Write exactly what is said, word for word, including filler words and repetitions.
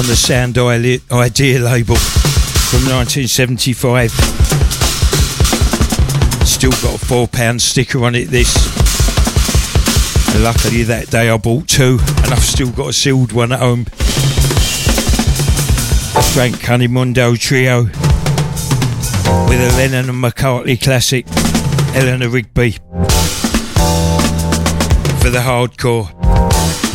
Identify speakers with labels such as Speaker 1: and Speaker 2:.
Speaker 1: on the Sound Idea label from nineteen seventy-five. Still got a four pound sticker on it, this. And luckily that day I bought two, and I've still got a sealed one at home. The Frank Cunninmundo Trio with a Lennon and McCartney classic, Eleanor Rigby, for the hardcore.